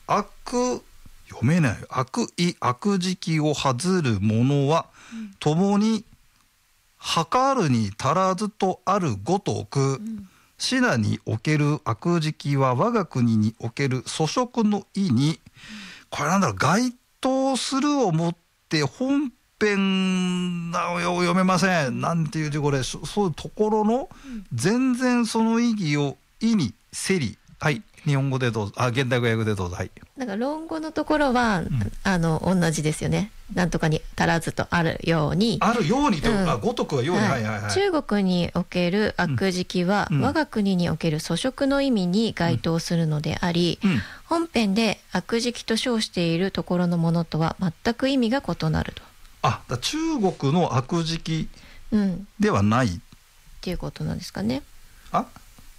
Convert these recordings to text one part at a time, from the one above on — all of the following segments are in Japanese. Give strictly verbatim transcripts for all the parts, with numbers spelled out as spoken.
悪読めない悪意悪時期を外る者は、うん、共に計るに足らずとあるごとく、うん、シナにおける悪時期は我が国における粗食の意に、うん、これなんだろう該当するをもって本編を読めませんなんていう字これそそういうところの、うん、全然その意義を意にせりはい日本語でどうぞあ現代語訳でどうぞはいなんか論語のところは、うん、あの同じですよねなんとかに足らずとあるようにあるようにと、うん、あごとくはように、はいはいはい、 中国における悪時期は、うん、我が国における粗食の意味に該当するのであり、うん、本編で悪時期と称しているところのものとは全く意味が異なるとあだ中国の悪時期ではない、うん、 っていうことなんですかねあ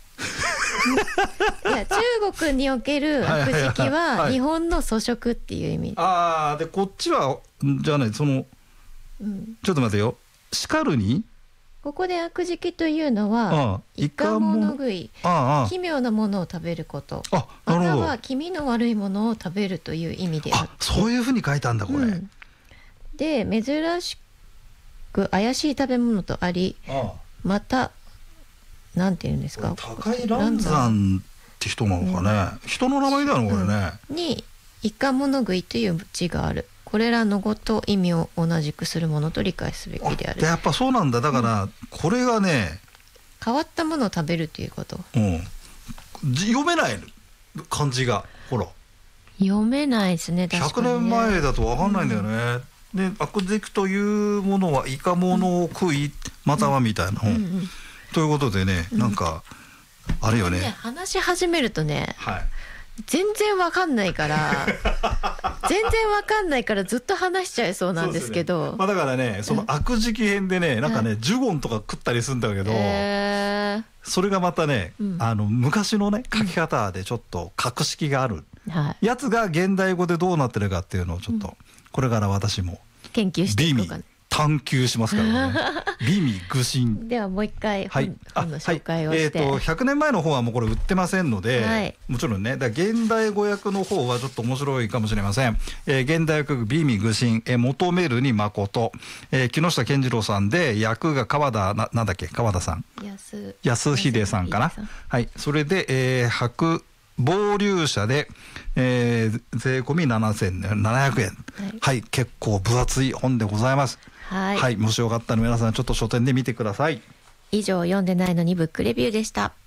いや中国における悪時期は日本の粗食っていう意味、はい、 ああでこっちはじゃあねその、うん、ちょっと待てよ叱るにここで悪時期というのはイカ物食いああ奇妙なものを食べることあまたは気味の悪いものを食べるという意味であってあそういうふうに書いたんだこれ、うん、 で珍しく怪しい食べ物とありああまたなんていうんですか高井蘭山って人なのかね、うん、人の名前だのこれね、 うん、にイカ物食いという字があるこれらの語と意味を同じくするものと理解すべきであるやっぱそうなんだだから、うん、これがね変わったものを食べるということ、 うん、読めない漢字がほら読めないですね確かにねひゃくねんまえだと分かんないんだよね、うん、で悪時期というものはイカ物を食いまたはみたいな本、うんうんうんということでね、うん、なんかあれよね、ね話し始めるとね、 はい、 全然わかんないから全然わかんないからずっと話しちゃいそうなんですけど、 ねまあ、だからねその悪時期編でね、うん、なんかね呪言とか食ったりするんだけど、えー、それがまたね、うん、あの昔のね書き方でちょっと格式がある、うんはい、やつが現代語でどうなってるかっていうのをちょっと、うん、これから私も研究していこうかね探求しますからね美味愚心ではもう一回 本,、はい、本の紹介をして、 はいえー、とひゃくねんまえの方はもうこれ売ってませんので、はい、もちろんねだ現代語訳の方はちょっと面白いかもしれません、えー、現代訳美味愚心、えー、求めるに誠、えー、木下健次郎さんで訳が川田 な, なんだっけ川田さん安, 安秀さんかなはいそれで、えー、白傍流者で、えー、税込みななせんななひゃくえん、はい、はい、結構分厚い本でございますはい、はい、もしよかったら皆さんちょっと書店で見てください。 以上読んでないのにブックレビューでした。